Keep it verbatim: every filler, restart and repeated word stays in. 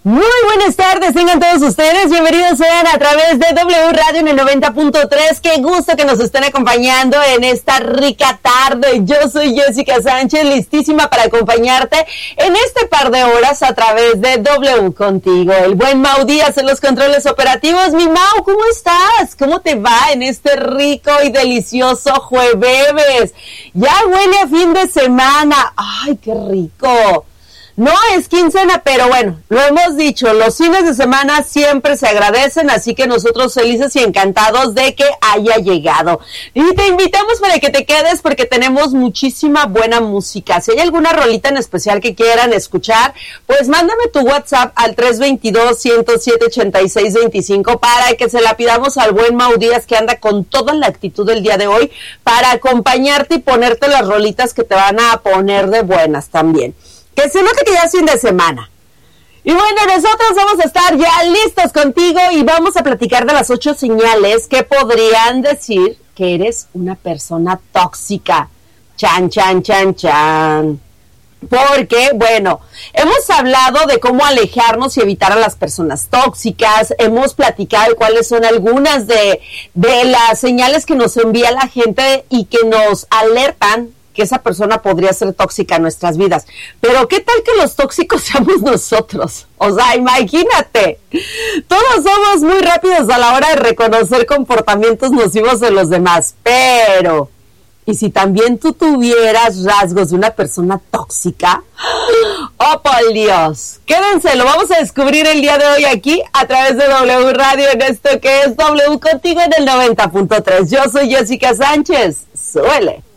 Muy buenas tardes, tengan todos ustedes, bienvenidos sean a través de W Radio en el noventa punto tres, qué gusto que nos estén acompañando en esta rica tarde. Yo soy Jessica Sánchez, listísima para acompañarte en este par de horas a través de W Contigo. El buen Mau Díaz en los controles operativos. Mi Mau, ¿cómo estás? ¿Cómo te va en este rico y delicioso jueves? Ya huele a fin de semana, ¡ay, qué rico! No es quincena, pero bueno, lo hemos dicho, los fines de semana siempre se agradecen, así que nosotros felices y encantados de que haya llegado. Y te invitamos para que te quedes porque tenemos muchísima buena música. Si hay alguna rolita en especial que quieran escuchar, pues mándame tu WhatsApp al tres dos dos, uno cero siete, ocho seis dos cinco para que se la pidamos al buen Mau Díaz, que anda con toda la actitud del día de hoy para acompañarte y ponerte las rolitas que te van a poner de buenas también. Que se note que ya es fin de semana. Y bueno, nosotros vamos a estar ya listos contigo y vamos a platicar de las ocho señales que podrían decir que eres una persona tóxica. Chan, chan, chan, chan. Porque, bueno, hemos hablado de cómo alejarnos y evitar a las personas tóxicas, hemos platicado de cuáles son algunas de, de las señales que nos envía la gente y que nos alertan que esa persona podría ser tóxica en nuestras vidas. Pero ¿qué tal que los tóxicos seamos nosotros? O sea, imagínate. Todos somos muy rápidos a la hora de reconocer comportamientos nocivos de los demás. Pero, ¿y si también tú tuvieras rasgos de una persona tóxica? ¡Oh, por Dios! Quédense, lo vamos a descubrir el día de hoy aquí a través de W Radio en esto que es W Contigo en el noventa punto tres. Yo soy Jessica Sánchez. Suele.